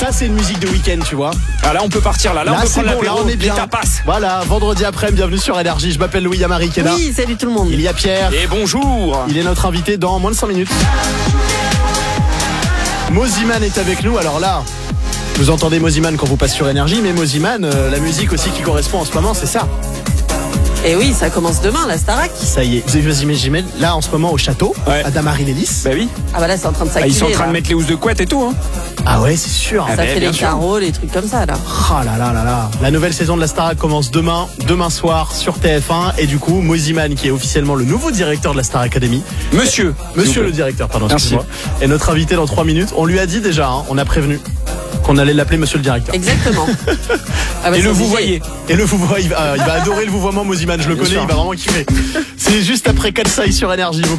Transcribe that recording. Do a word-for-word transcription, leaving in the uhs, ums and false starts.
ça c'est une musique de week-end, tu vois. Ah là on peut partir là, là, Là, on peut c'est prendre bon, là, l'apéro, on est bien. les tapas. Voilà, vendredi après, bienvenue sur Énergie. Je m'appelle Louis, Yamari qui est là. Oui, salut tout le monde. Il y a Pierre. Et bonjour. Il est notre invité dans moins de cinq minutes. Moziman est avec nous. Alors là, vous entendez Moziman quand vous passez sur Énergie, mais Moziman, euh, la musique aussi qui correspond en ce moment, c'est ça. Et oui, ça commence demain, la Starac. Ça y est, vous avez imaginé là en ce moment au château, Ouais. à Damary-Lélis. Bah oui. Ah bah là, c'est en train de Ah, s'activer. ils sont en train là. de mettre les housses de couette et tout. Hein. Ah ouais, c'est sûr. Ah Ça bah, fait bien les sûr. carreaux, les trucs comme ça, là. Ah là là là là. La nouvelle saison de la Starac commence demain, demain soir sur T F un. Et du coup, Moziman, qui est officiellement le nouveau directeur de la Star Academy. Monsieur. Monsieur le directeur, pardon, Merci. excuse-moi. Et notre invité dans trois minutes. On lui a dit déjà, hein, on a prévenu qu'on allait l'appeler Monsieur le directeur. Exactement. Ah bah, Et c'est le vous obligé. voyez. Et le vouvoiement, il va, il va adorer le vouvoiement Moziman, je le Bien connais, sûr. il va vraiment kiffer. C'est juste après Katsai sur Énergie.